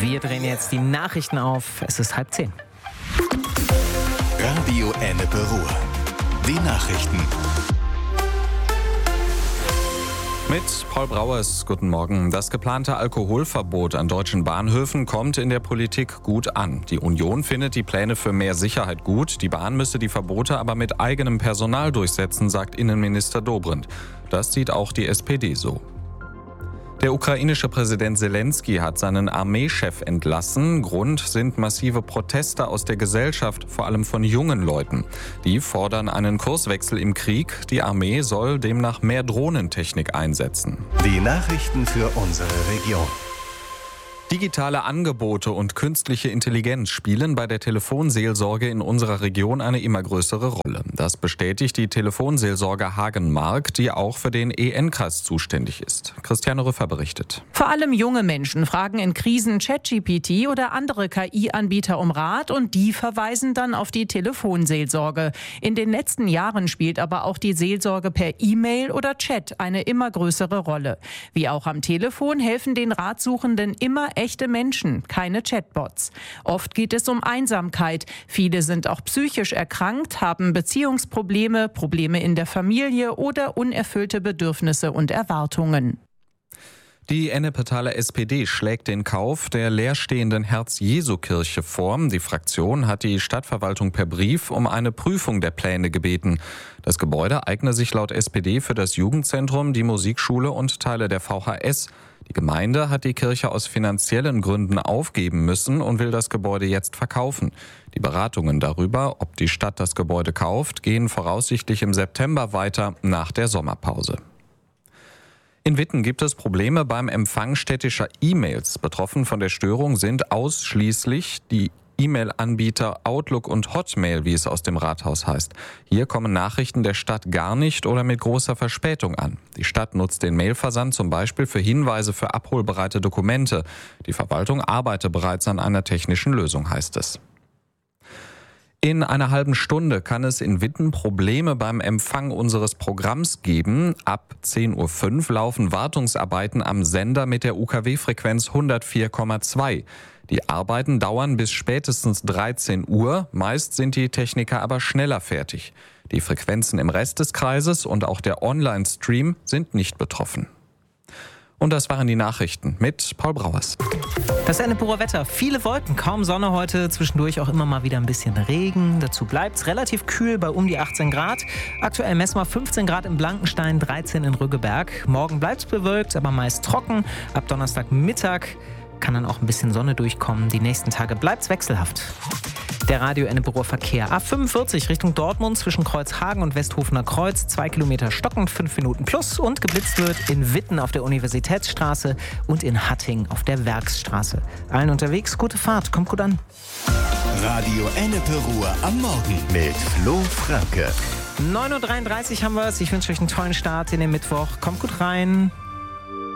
Wir drehen jetzt die Nachrichten auf. Es ist 9:30. Radio Ennepe Ruhr. Die Nachrichten. Mit Paul Brauers, guten Morgen. Das geplante Alkoholverbot an deutschen Bahnhöfen kommt in der Politik gut an. Die Union findet die Pläne für mehr Sicherheit gut. Die Bahn müsse die Verbote aber mit eigenem Personal durchsetzen, sagt Innenminister Dobrindt. Das sieht auch die SPD so. Der ukrainische Präsident Selenskyj hat seinen Armeechef entlassen. Grund sind massive Proteste aus der Gesellschaft, vor allem von jungen Leuten. Die fordern einen Kurswechsel im Krieg. Die Armee soll demnach mehr Drohnentechnik einsetzen. Die Nachrichten für unsere Region. Digitale Angebote und künstliche Intelligenz spielen bei der Telefonseelsorge in unserer Region eine immer größere Rolle. Das bestätigt die Telefonseelsorge Hagenmark, die auch für den EN-Kreis zuständig ist. Christiane Rüffer berichtet. Vor allem junge Menschen fragen in Krisen ChatGPT oder andere KI-Anbieter um Rat und die verweisen dann auf die Telefonseelsorge. In den letzten Jahren spielt aber auch die Seelsorge per E-Mail oder Chat eine immer größere Rolle. Wie auch am Telefon helfen den Ratsuchenden immer echte Menschen, keine Chatbots. Oft geht es um Einsamkeit. Viele sind auch psychisch erkrankt, haben Beziehungsprobleme, Probleme in der Familie oder unerfüllte Bedürfnisse und Erwartungen. Die Ennepetaler SPD schlägt den Kauf der leerstehenden Herz-Jesu-Kirche vor. Die Fraktion hat die Stadtverwaltung per Brief um eine Prüfung der Pläne gebeten. Das Gebäude eigne sich laut SPD für das Jugendzentrum, die Musikschule und Teile der VHS. Die Gemeinde hat die Kirche aus finanziellen Gründen aufgeben müssen und will das Gebäude jetzt verkaufen. Die Beratungen darüber, ob die Stadt das Gebäude kauft, gehen voraussichtlich im September weiter nach der Sommerpause. In Witten gibt es Probleme beim Empfang städtischer E-Mails. Betroffen von der Störung sind ausschließlich die E-Mail-Anbieter Outlook und Hotmail, wie es aus dem Rathaus heißt. Hier kommen Nachrichten der Stadt gar nicht oder mit großer Verspätung an. Die Stadt nutzt den Mailversand zum Beispiel für Hinweise für abholbereite Dokumente. Die Verwaltung arbeitet bereits an einer technischen Lösung, heißt es. In einer halben Stunde kann es in Witten Probleme beim Empfang unseres Programms geben. Ab 10:05 Uhr laufen Wartungsarbeiten am Sender mit der UKW-Frequenz 104,2. Die Arbeiten dauern bis spätestens 13 Uhr. Meist sind die Techniker aber schneller fertig. Die Frequenzen im Rest des Kreises und auch der Online-Stream sind nicht betroffen. Und das waren die Nachrichten mit Paul Brauers. Das Ennepeer Wetter. Viele Wolken, kaum Sonne heute. Zwischendurch auch immer mal wieder ein bisschen Regen. Dazu bleibt's relativ kühl bei um die 18 Grad. Aktuell messen wir 15 Grad in Blankenstein, 13 in Rüggeberg. Morgen bleibt's bewölkt, aber meist trocken. Ab Donnerstagmittag kann dann auch ein bisschen Sonne durchkommen. Die nächsten Tage bleibt's wechselhaft. Der Radio Ennepeer Verkehr. A45 Richtung Dortmund zwischen Kreuzhagen und Westhofener Kreuz. 2 Kilometer stockend, 5 Minuten plus. Und geblitzt wird in Witten auf der Universitätsstraße und in Hatting auf der Werksstraße. Allen unterwegs, gute Fahrt, kommt gut an. Radio Ennepe Ruhr am Morgen mit Flo Franke. 9:33 Uhr haben wir es. Ich wünsche euch einen tollen Start in den Mittwoch. Kommt gut rein.